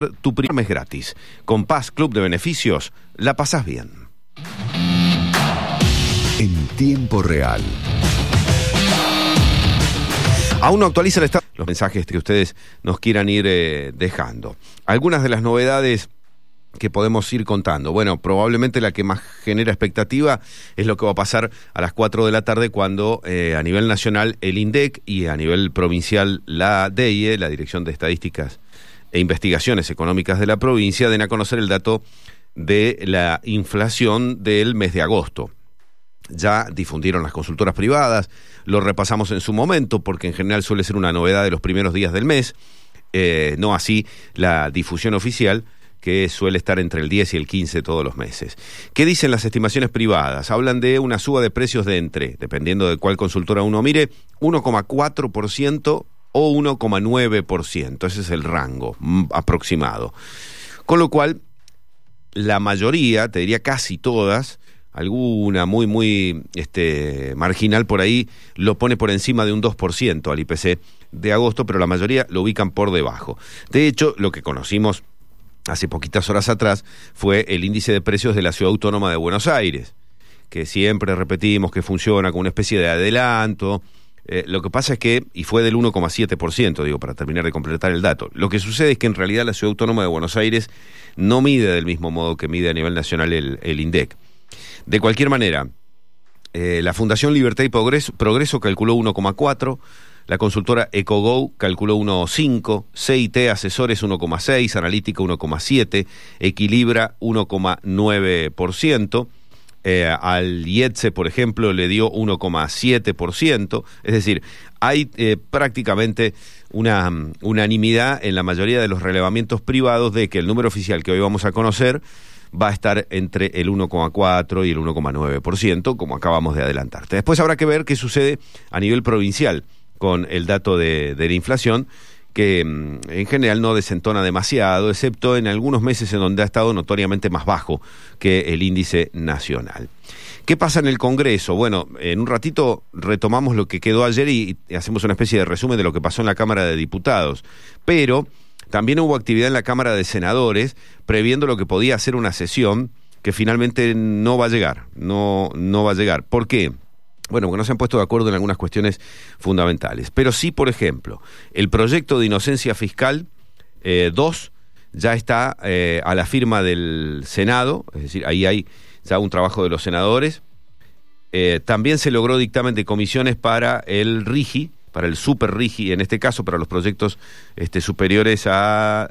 Tu primer mes gratis. Con Paz Club de Beneficios, la pasás bien. En tiempo real. Aún no actualiza el estado. Los mensajes que ustedes nos quieran ir dejando. Algunas de las novedades que podemos ir contando. Bueno, probablemente la que más genera expectativa es lo que va a pasar a las 4 de la tarde cuando a nivel nacional el INDEC y a nivel provincial la DEIE, la Dirección de Estadísticas e Investigaciones Económicas de la provincia, den a conocer el dato de la inflación del mes de agosto. Ya difundieron las consultoras privadas, lo repasamos en su momento porque en general suele ser una novedad de los primeros días del mes, no así la difusión oficial, que suele estar entre el 10 y el 15 todos los meses. ¿Qué dicen las estimaciones privadas? Hablan de una suba de precios de entre, dependiendo de cuál consultora uno mire, 1,4% o 1,9%. Ese es el rango aproximado. Con lo cual, la mayoría, te diría casi todas, alguna muy marginal por ahí, lo pone por encima de un 2% al IPC de agosto, pero la mayoría lo ubican por debajo. De hecho, lo que conocimos hace poquitas horas atrás fue el índice de precios de la Ciudad Autónoma de Buenos Aires, que siempre repetimos que funciona como una especie de adelanto. Lo que pasa es que, y fue del 1,7%, digo, para terminar de completar el dato, lo que sucede es que en realidad la Ciudad Autónoma de Buenos Aires no mide del mismo modo que mide a nivel nacional el INDEC. De cualquier manera, la Fundación Libertad y Progreso calculó 1,4%, la consultora EcoGo calculó 1,5%, CIT Asesores 1,6%, Analítica 1,7%, Equilibra 1,9%, al IETSE, por ejemplo, le dio 1,7%, es decir, hay prácticamente una unanimidad en la mayoría de los relevamientos privados de que el número oficial que hoy vamos a conocer va a estar entre el 1,4% y el 1,9%, como acabamos de adelantarte. Después habrá que ver qué sucede a nivel provincial con el dato de la inflación, que en general no desentona demasiado, excepto en algunos meses en donde ha estado notoriamente más bajo que el índice nacional. ¿Qué pasa en el Congreso? Bueno, en un ratito retomamos lo que quedó ayer y hacemos una especie de resumen de lo que pasó en la Cámara de Diputados, pero también hubo actividad en la Cámara de Senadores, previendo lo que podía ser una sesión que finalmente no va a llegar, no va a llegar. ¿Por qué? Bueno, porque no se han puesto de acuerdo en algunas cuestiones fundamentales. Pero sí, por ejemplo, el proyecto de inocencia fiscal 2 ya está a la firma del Senado, es decir, ahí hay ya un trabajo de los senadores. También se logró dictamen de comisiones para el RIGI, para el super RIGI, en este caso para los proyectos superiores a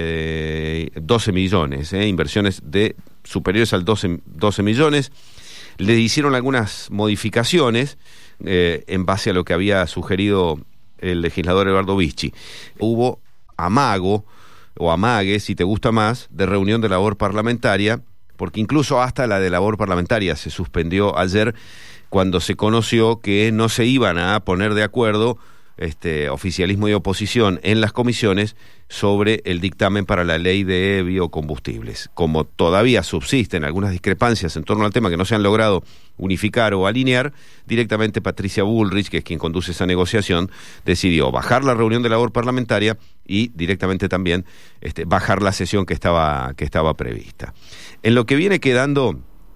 12 millones, inversiones superiores al 12 millones. Le hicieron algunas modificaciones en base a lo que había sugerido el legislador Eduardo Vicchi. Hubo amago, o amague, si te gusta más, de reunión de labor parlamentaria, porque incluso hasta la de labor parlamentaria se suspendió ayer cuando se conoció que no se iban a poner de acuerdo oficialismo y oposición en las comisiones sobre el dictamen para la ley de biocombustibles. Como todavía subsisten algunas discrepancias en torno al tema que no se han logrado unificar o alinear, directamente Patricia Bullrich, que es quien conduce esa negociación, decidió bajar la reunión de labor parlamentaria y directamente también bajar la sesión que estaba prevista. En lo que viene quedando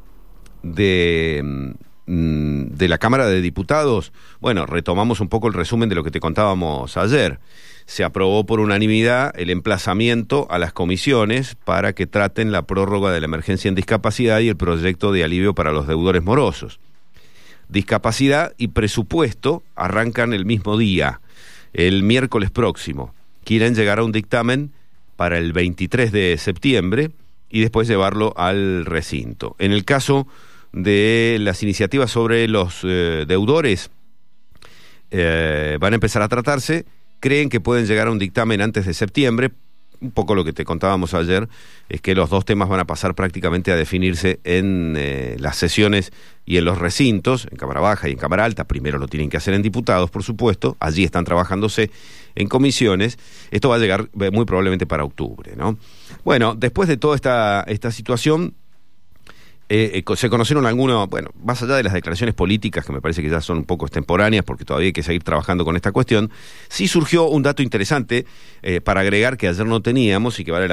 de la Cámara de Diputados, bueno, retomamos un poco el resumen de lo que te contábamos ayer. Se aprobó por unanimidad el emplazamiento a las comisiones para que traten la prórroga de la emergencia en discapacidad y el proyecto de alivio para los deudores morosos. Discapacidad y presupuesto arrancan el mismo día, el miércoles próximo. Quieren llegar a un dictamen para el 23 de septiembre y después llevarlo al recinto. En el caso de las iniciativas sobre los deudores, van a empezar a tratarse. Creen que pueden llegar a un dictamen antes de septiembre. Un poco lo que te contábamos ayer es que los dos temas van a pasar prácticamente a definirse en las sesiones y en los recintos, en Cámara Baja y en Cámara Alta. Primero lo tienen que hacer en diputados, por supuesto. Allí están trabajándose en comisiones. Esto va a llegar muy probablemente para octubre, ¿no? Bueno, después de toda esta situación, se conocieron algunos, bueno, más allá de las declaraciones políticas, que me parece que ya son un poco extemporáneas, porque todavía hay que seguir trabajando con esta cuestión, sí surgió un dato interesante para agregar que ayer no teníamos y que vale la